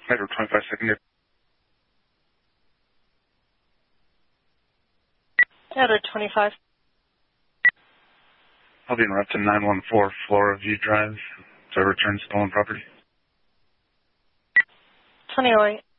Metro 25 secondary. Metro 25. I'll be en route to 914 Flora View Drive to return stolen property. 2008.